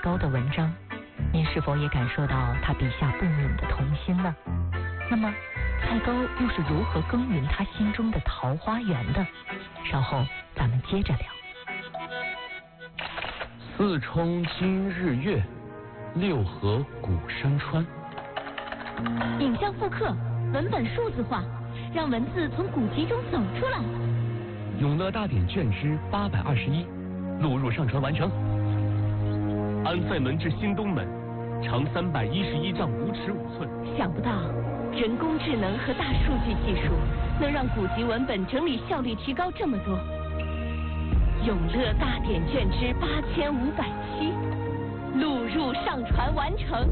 高的文章，您是否也感受到他笔下不泯的童心呢？那么蔡高又是如何耕耘他心中的桃花源的？稍后咱们接着聊。 四冲今日月，六合古山川。 影像复刻，文本数字化，让文字从古籍中走出来。 永乐大典卷之821，录入上传完成。安塞门至新东门，长311丈5尺5寸。 想不到人工智能和大数据技术能让古籍文本整理效率提高这么多。永乐大典卷之8507，录入上传完成。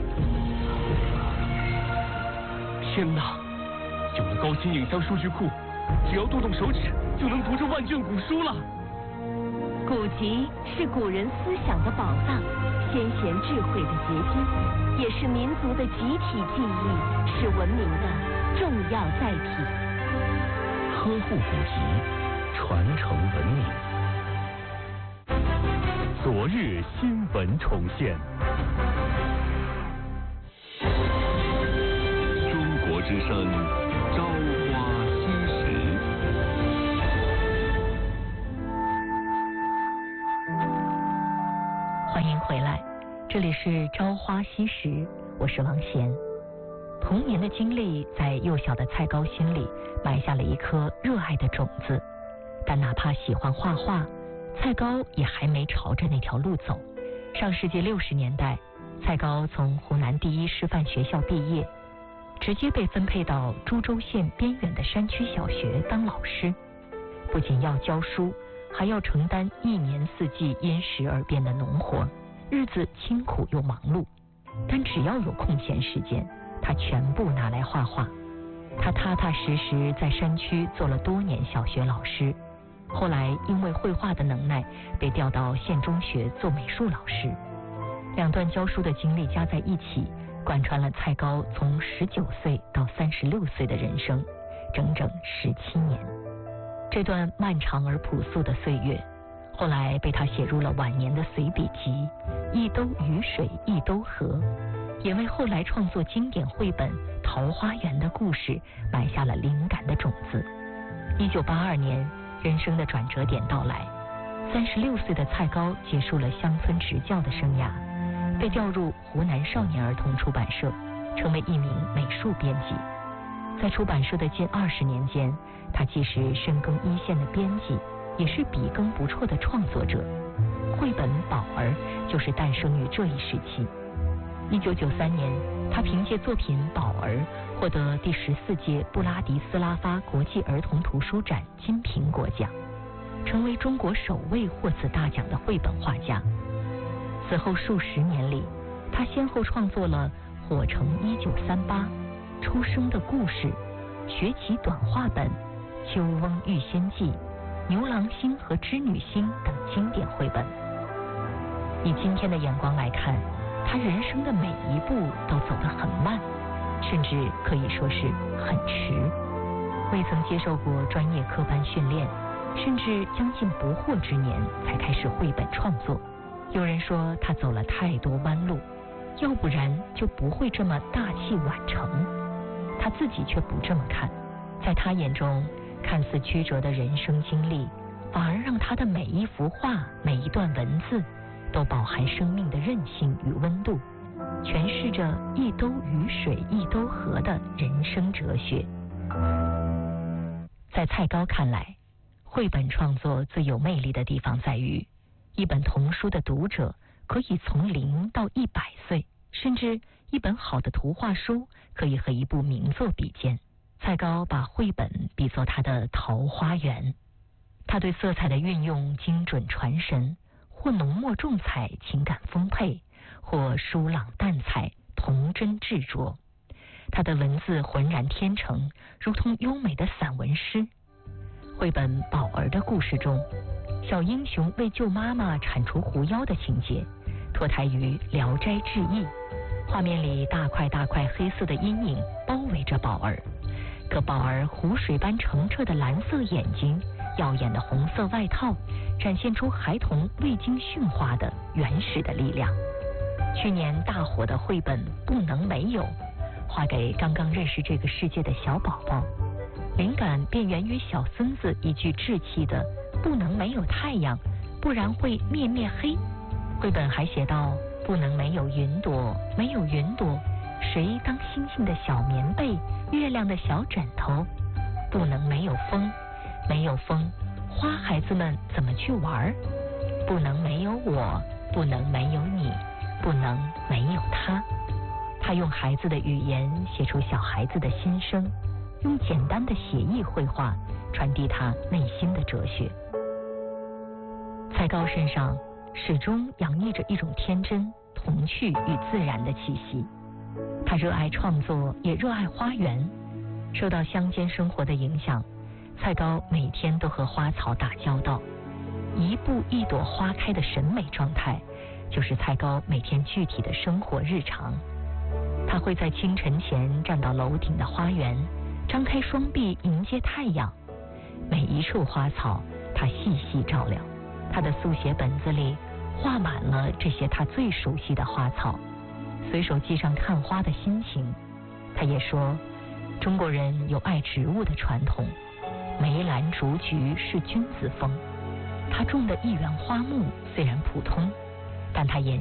天哪！有了高清影像数据库，只要动动手指就能读这万卷古书了。 古籍是古人思想的宝藏，先贤智慧的结晶，也是民族的集体记忆，是文明的重要载体。 呵护古籍，传承文明。昨日新闻重现。中国之声，朝花夕拾。 欢迎回来，这里是朝花夕拾，我是王贤。童年的经历在幼小的蔡高心里埋下了一颗热爱的种子，但哪怕喜欢画画，蔡高也还没朝着那条路走。上世纪60年代，蔡高从湖南第一师范学校毕业，直接被分配到株洲县边远的山区小学当老师，不仅要教书，还要承担1年4季因时而变的农活，日子清苦又忙碌。但只要有空闲时间，他全部拿来画画。他踏踏实实在山区做了多年小学老师，后来因为绘画的能耐，被调到县中学做美术老师。2段教书的经历加在一起，贯穿了蔡高从19岁到36岁的人生，整整17年。这段漫长而朴素的岁月，后来被他写入了晚年的随笔集《一兜雨水一兜河》，也为后来创作经典绘本《桃花源》的故事埋下了灵感的种子。1982年，人生的转折点到来，36岁的蔡高结束了乡村执教的生涯，被调入湖南少年儿童出版社，成为一名美术编辑。在出版社的近20年间，他既是深耕一线的编辑，也是笔耕不辍的创作者。绘本《宝儿》就是诞生于这一时期。1993年，他凭借作品《宝儿》获得第14届布拉迪斯拉发国际儿童图书展金苹果奖，成为中国首位获此大奖的绘本画家。此后数十年里，他先后创作了《火城1938》、《出生的故事》、学习短话本、《秋翁遇仙记》、《牛郎星和织女星》等经典绘本。以今天的眼光来看，他人生的每一步都走得很慢，甚至可以说是很迟。未曾接受过专业科班训练，甚至将近不惑之年才开始绘本创作。有人说他走了太多弯路，要不然就不会这么大器晚成。他自己却不这么看，在他眼中，看似曲折的人生经历，反而让他的每一幅画、每一段文字都饱含生命的韧性与温度，诠释着一兜雨水一兜河的人生哲学。在蔡高看来，绘本创作最有魅力的地方在于，一本童书的读者可以从0到100岁，甚至一本好的图画书可以和一部名作比肩。蔡高把绘本比作他的桃花源，他对色彩的运用精准传神，或浓墨重彩情感丰沛，或疏朗淡彩童真执着。他的文字浑然天成，如同优美的散文诗。绘本《宝儿》的故事中，小英雄为救妈妈铲除狐妖的情节脱胎于《聊斋志异》，画面里大块大块黑色的阴影包围着宝儿，可宝儿湖水般澄澈的蓝色眼睛耀眼的红色外套，展现出孩童未经驯化的原始的力量。去年大火的绘本《不能没有》，画给刚刚认识这个世界的小宝宝，灵感便源于小孙子一句稚气的“不能没有太阳，不然会灭灭黑”。绘本还写道：“不能没有云朵，没有云朵，谁当星星的小棉被，月亮的小枕头？不能没有风，没有风，花孩子们怎么去玩？不能没有我，不能没有你，不能没有他。”他用孩子的语言写出小孩子的心声，用简单的写意绘画传递他内心的哲学。蔡高身上始终洋溢着一种天真、童趣与自然的气息。他热爱创作，也热爱花园。受到乡间生活的影响，蔡高每天都和花草打交道。一步一朵花开的审美状态，就是蔡高每天具体的生活日常。他会在清晨前站到楼顶的花园，张开双臂迎接太阳。每一处花草，他细细照料。他的速写本子里画满了这些他最熟悉的花草，随手记上看花的心情。他也说，中国人有爱植物的传统，梅兰竹菊是君子风。他种的一园花木虽然普通，但他